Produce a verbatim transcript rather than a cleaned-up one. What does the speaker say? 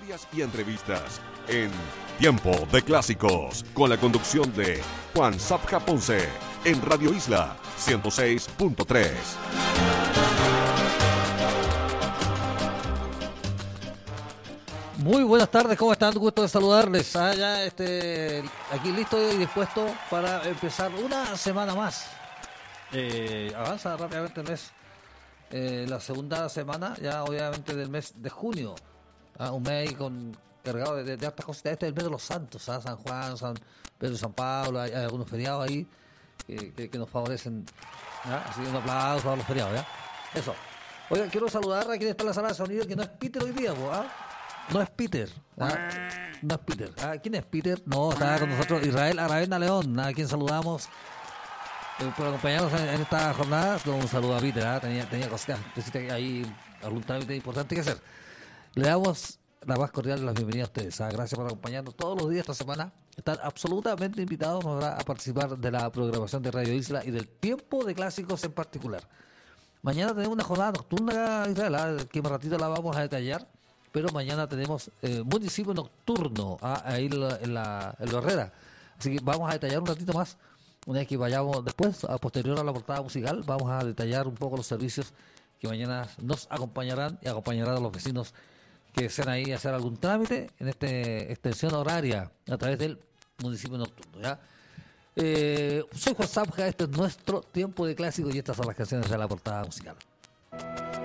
historias y entrevistas en Tiempo de Clásicos, con la conducción de Juan Zapja Ponce, en Radio Isla ciento seis punto tres. Muy buenas tardes, ¿cómo están? Gusto de saludarles. Ah, ya este, aquí listo y dispuesto para empezar una semana más. Eh, avanza rápidamente el mes. Eh, la segunda semana, ya obviamente del mes de junio. Ah, un mes con, cargado de, de, de hartas cositas. Este es el mes de los santos, ¿ah? San Juan, San Pedro y San Pablo. Hay, hay algunos feriados ahí que, que, que nos favorecen. ¿Ah? Así que un aplauso a los feriados, ¿ya? Eso. Oigan, quiero saludar a quien está en la sala de sonido, que no es Peter hoy día, ¿ah? No es Peter, ¿ah? No es Peter. ¿Ah? ¿Quién es Peter? No, está con nosotros Israel Aravena León, a quien saludamos eh, por acompañarnos en, en esta jornada. Un saludo a Peter, ¿ah? tenía, tenía cositas, cositas ahí, algún trámite importante que hacer. Le damos la más cordial de las bienvenidas a ustedes. ¿Ah? Gracias por acompañarnos todos los días esta semana. Están absolutamente invitados a participar de la programación de Radio Isla y del Tiempo de Clásicos en particular. Mañana tenemos una jornada nocturna, Israel, ¿ah? que más ratito la vamos a detallar. Pero mañana tenemos eh, municipio nocturno ¿ah? ahí en la, en la en la Herrera. Así que vamos a detallar un ratito más. Una vez que vayamos después, a posterior a la portada musical, vamos a detallar un poco los servicios que mañana nos acompañarán y acompañarán a los vecinos que desean ahí hacer algún trámite en esta extensión horaria a través del municipio nocturno. ¿ya? Eh, soy Juan Zapja, este es nuestro Tiempo de Clásicos y estas son las canciones de la portada musical.